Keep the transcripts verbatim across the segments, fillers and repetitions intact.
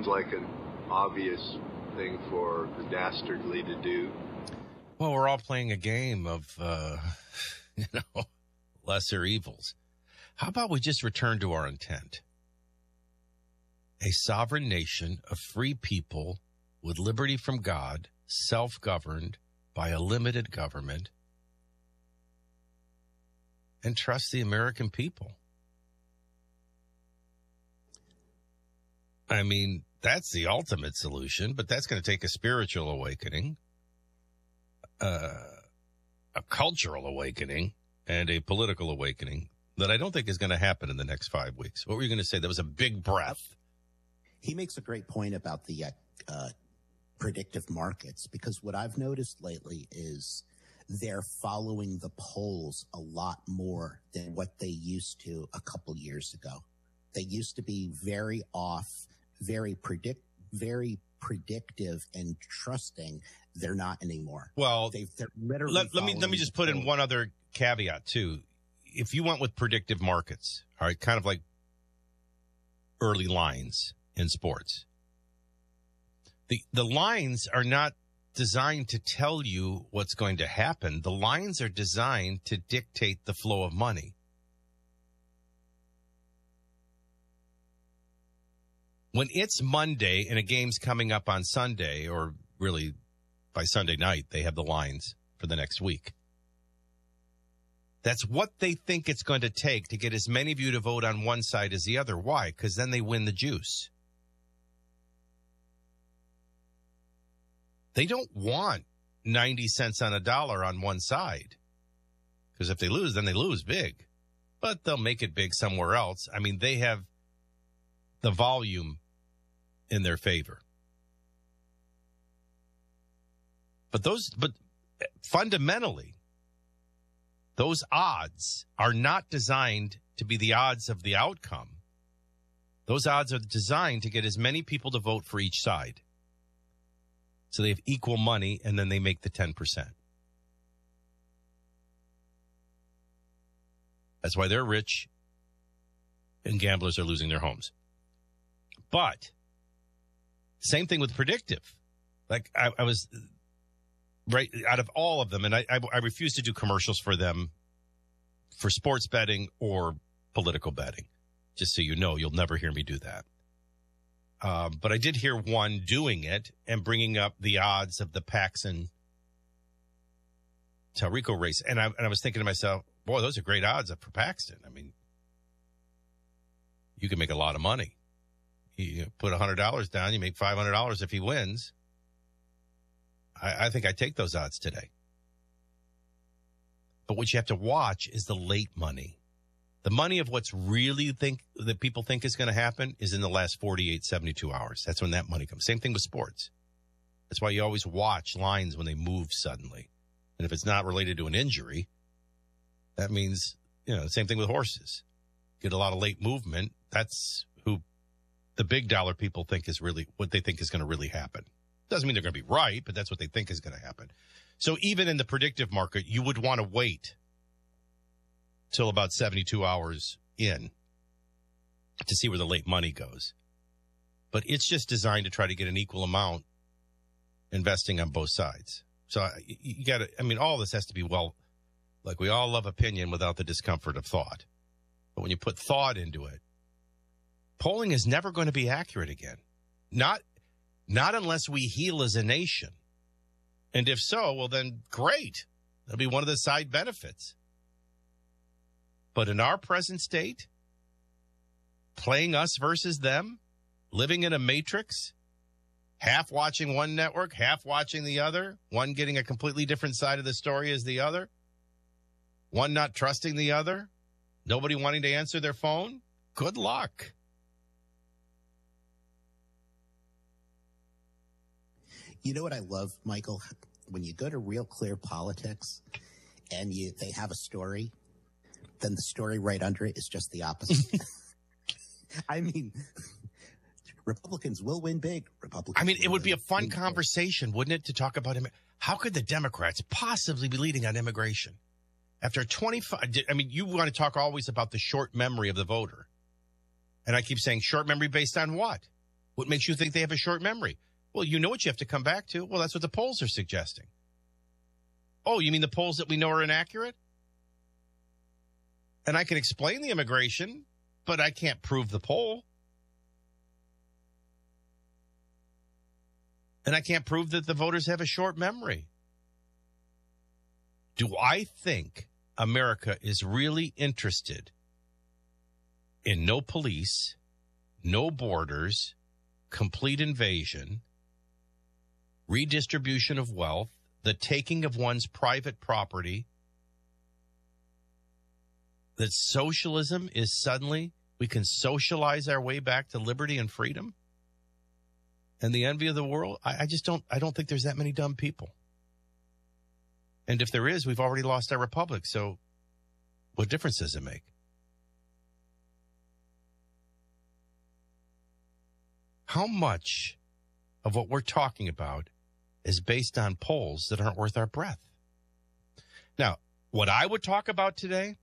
seems like an obvious thing for the dastardly to do. Well, we're all playing a game of, uh, you know, lesser evils. How about we just return to our intent? A sovereign nation of free people with liberty from God, self-governed by a limited government, and trust the American people. I mean, that's the ultimate solution, but that's going to take a spiritual awakening, uh, a cultural awakening, and a political awakening that I don't think is going to happen in the next five weeks. What were you going to say? That was a big breath. He makes a great point about the uh, uh, predictive markets, because what I've noticed lately is they're following the polls a lot more than what they used to a couple years ago. They used to be very off, very predict, very predictive and trusting. They're not anymore. Well, They've, they're literally let, let me let me just put in polls. one other caveat too. If you went with predictive markets, all right, kind of like early lines in sports, the the lines are not designed to tell you what's going to happen. The lines are designed to dictate the flow of money. When it's Monday and a game's coming up on Sunday, or really by Sunday night, they have the lines for the next week. That's what they think it's going to take to get as many of you to vote on one side as the other. Why? Because then they win the juice. They don't want ninety cents on a dollar on one side. Because if they lose, then they lose big. But they'll make it big somewhere else. I mean, they have the volume in their favor. But those, but fundamentally, those odds are not designed to be the odds of the outcome. Those odds are designed to get as many people to vote for each side. So they have equal money, and then they make the ten percent. That's why they're rich and gamblers are losing their homes. But same thing with predictive. Like I, I was right out of all of them, and I, I, I refuse to do commercials for them for sports betting or political betting. Just so you know, you'll never hear me do that. Um, but I did hear one doing it and bringing up the odds of the Paxson Talrico race. And I, and I was thinking to myself, boy, those are great odds for Paxton. I mean, you can make a lot of money. You put one hundred dollars down, you make five hundred dollars if he wins. I, I think I'd take those odds today. But what you have to watch is the late money. The money of what's really think that people think is going to happen is in the last forty-eight, seventy-two hours. That's when that money comes. Same thing with sports. That's why you always watch lines when they move suddenly. And if it's not related to an injury, that means, you know, the same thing with horses. Get a lot of late movement. That's who the big dollar people think is really what they think is going to really happen. Doesn't mean they're going to be right, but that's what they think is going to happen. So even in the predictive market, you would want to wait till about seventy-two hours in to see where the late money goes. But it's just designed to try to get an equal amount investing on both sides. So you got to, I mean, all this has to be, well, like we all love opinion without the discomfort of thought. But when you put thought into it, polling is never going to be accurate again. Not, not unless we heal as a nation. And if so, well, then great. That'll be one of the side benefits. But in our present state, playing us versus them, living in a matrix, half watching one network, half watching the other, one getting a completely different side of the story as the other, one not trusting the other, nobody wanting to answer their phone, good luck. You know what I love, Michael? When you go to Real Clear Politics and you they have a story, then the story right under it is just the opposite. I mean, Republicans will win big. Republicans. I mean, it would be a fun big. conversation, wouldn't it, to talk about him? How could the Democrats possibly be leading on immigration? After twenty-five, I mean, you want to talk always about the short memory of the voter. And I keep saying short memory based on what? What makes you think they have a short memory? Well, you know what you have to come back to. Well, that's what the polls are suggesting. Oh, you mean the polls that we know are inaccurate? And I can explain the immigration, but I can't prove the poll. And I can't prove that the voters have a short memory. Do I think America is really interested in no police, no borders, complete invasion, redistribution of wealth, the taking of one's private property, that socialism is suddenly, we can socialize our way back to liberty and freedom and the envy of the world? I, I just don't, I don't think there's that many dumb people. And if there is, we've already lost our republic. So what difference does it make? How much of what we're talking about is based on polls that aren't worth our breath? Now, what I would talk about today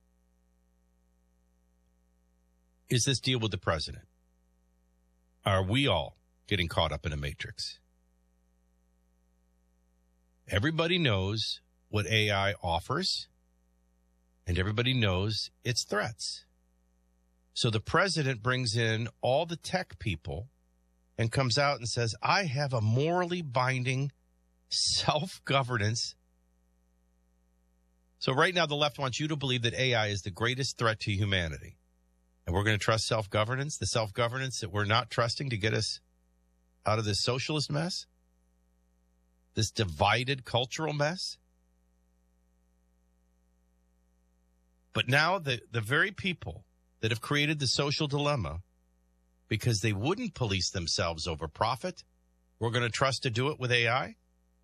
is this deal with the president. Are we all getting caught up in a matrix? Everybody knows what A I offers, and everybody knows its threats. So the president brings in all the tech people and comes out and says, I have a morally binding self-governance. So right now the left wants you to believe that A I is the greatest threat to humanity. And we're going to trust self-governance, the self-governance that we're not trusting to get us out of this socialist mess, this divided cultural mess. But now the, the very people that have created the social dilemma because they wouldn't police themselves over profit, we're going to trust to do it with A I?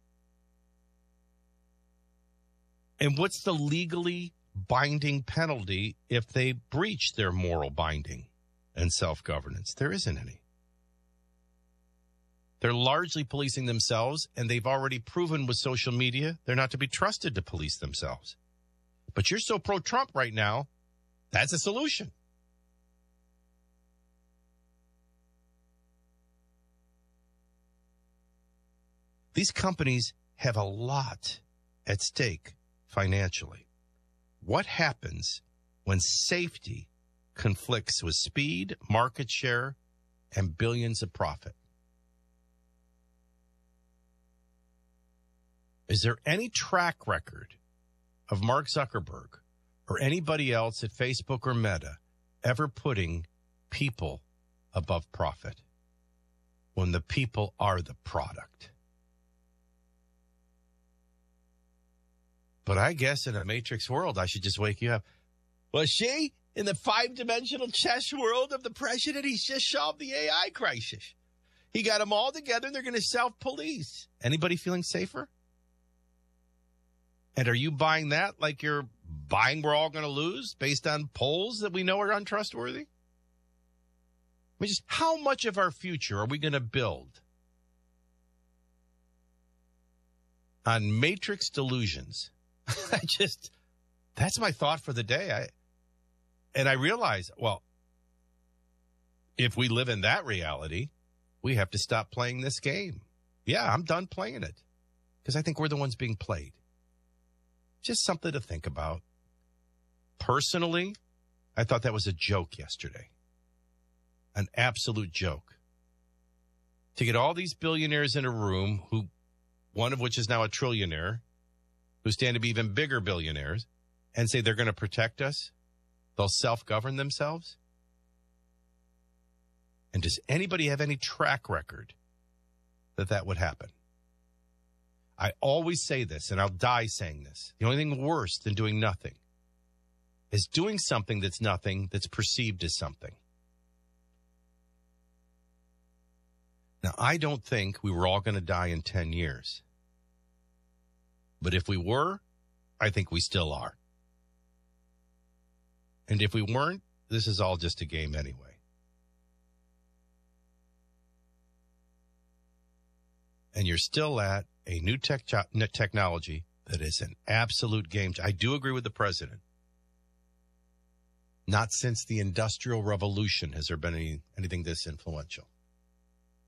And what's the legally binding penalty if they breach their moral binding and self-governance? There isn't any. They're largely policing themselves, and they've already proven with social media they're not to be trusted to police themselves. But you're so pro-Trump right now, that's a solution. These companies have a lot at stake financially. What happens when safety conflicts with speed, market share, and billions of profit? Is there any track record of Mark Zuckerberg or anybody else at Facebook or Meta ever putting people above profit when the people are the product? But I guess in a matrix world, I should just wake you up. Well, see, in the five-dimensional chess world of the president, he's just solved the A I crisis. He got them all together, and they're going to self-police. Anybody feeling safer? And are you buying that like you're buying we're all going to lose based on polls that we know are untrustworthy? I mean, just how much of our future are we going to build on matrix delusions? I just, that's my thought for the day. I, and I realize, well, if we live in that reality, we have to stop playing this game. Yeah, I'm done playing it because I think we're the ones being played. Just something to think about. Personally, I thought that was a joke yesterday. An absolute joke. To get all these billionaires in a room, who, one of which is now a trillionaire, who stand to be even bigger billionaires, and say they're going to protect us, they'll self-govern themselves? And does anybody have any track record that that would happen? I always say this, and I'll die saying this. The only thing worse than doing nothing is doing something that's nothing that's perceived as something. Now, I don't think we were all going to die in ten years. But if we were, I think we still are. And if we weren't, this is all just a game anyway. And you're still at a new tech technology that is an absolute game changer. I do agree with the president. Not since the Industrial Revolution has there been any, anything this influential.